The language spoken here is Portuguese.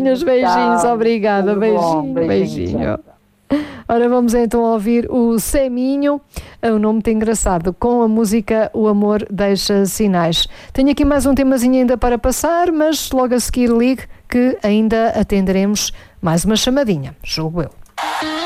beijinhos, beijinhos. Tchau. Obrigada, Tudo bom. beijinho. Tchau. Ora, vamos então ouvir o Seminho, é um nome muito engraçado, com a música O Amor Deixa Sinais. Tenho aqui mais um temazinho ainda para passar, mas logo a seguir ligue que ainda atenderemos mais uma chamadinha, julgo eu.